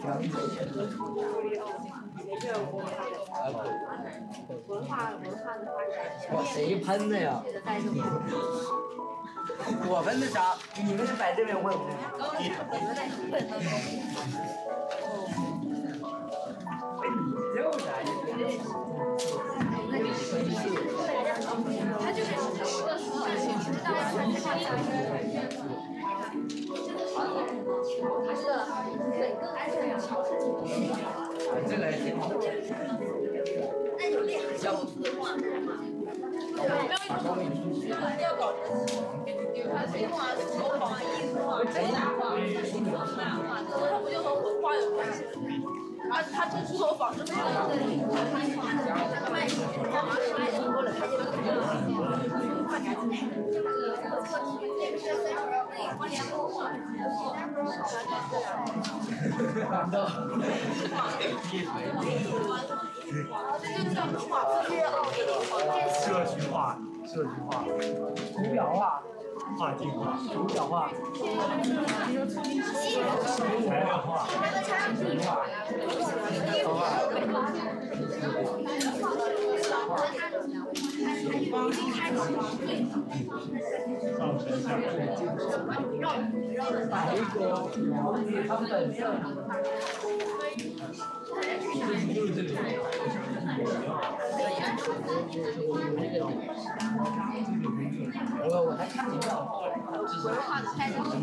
哇，谁喷的呀？我喷的啥？你们是摆这边，我也喷。就是啊， 他就是这个也挺好。 那有厉害小字画，要搞水画、手画、艺术画、大画、漫画，这不就和文化有关系？他这是和纺织没有关系。卖钱，他卖的多了，他就画家子那个是关联动画。这就叫文化社区化， 图表化， 画境化， 图表化， 材料化，上身下哪一个？它本身。 就是这里。 我还看你这。 文化的开头。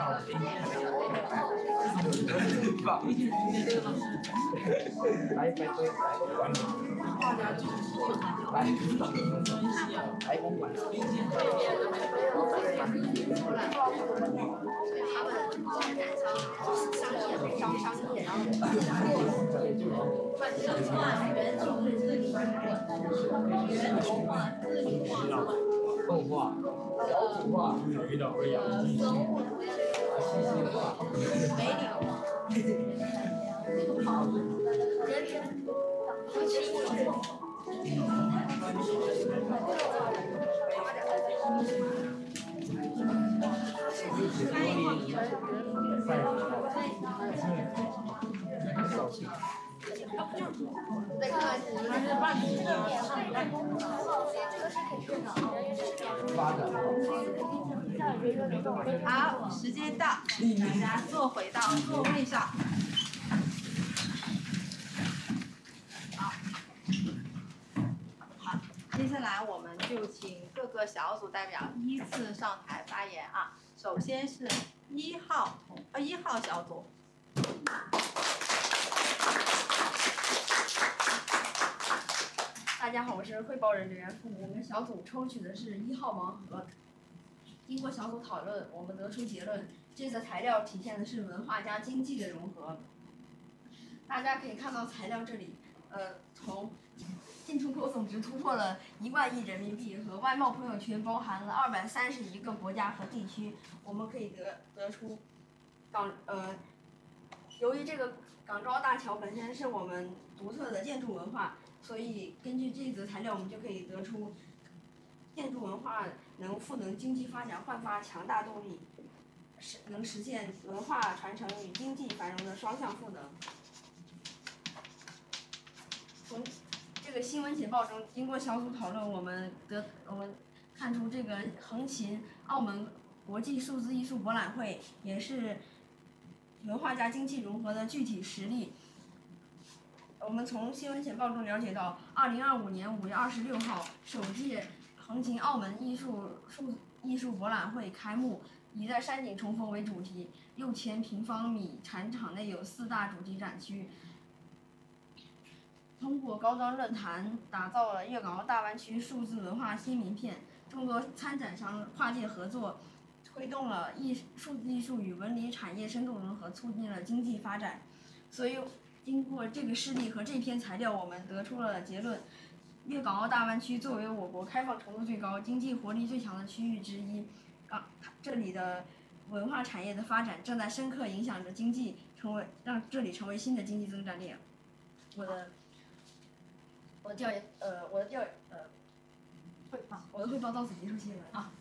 白公馆。动画、小组画、 有的会养鸡。 好，时间到，大家坐回到座位上。好，接下来我们就请各个小组代表依次上台发言啊。首先是1号小组。 大家好，我是汇报人刘元富。我们小组抽取的是1号盲盒。经过小组讨论，我们得出结论，这个材料体现的是文化加经济的融合。大家可以看到材料这里，从进出口总值突破了1万亿人民币，和外贸朋友圈包含了231个国家和地区。我们可以得出由于这个港珠澳大桥本身是我们独特的建筑文化，所以根据这则材料，我们就可以得出建筑文化能赋能经济发展，焕发强大动力，能实现文化传承与经济繁荣的双向赋能。从这个新闻简报中，经过小组讨论，我们看出这个横琴澳门国际数字艺术博览会也是文化加经济融合的具体实例。我们从新闻简报中了解到，2025年5月26号，首届横琴澳门艺术博览会开幕，以在山顶重逢为主题，6000平方米展场内有4大主题展区。通过高端论坛打造了粤港澳大湾区数字文化新名片，众多参展商跨界合作，推动了数字艺术与文旅产业深度融合，促进了经济发展。所以，经过这个事例和这篇材料，我们得出了结论：粤港澳大湾区作为我国开放程度最高、经济活力最强的区域之一，这里的文化产业的发展正在深刻影响着经济，让这里成为新的经济增长点。我的汇报到此结束，谢谢大家。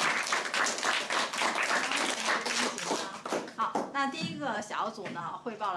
好，那第一个小组呢汇报了。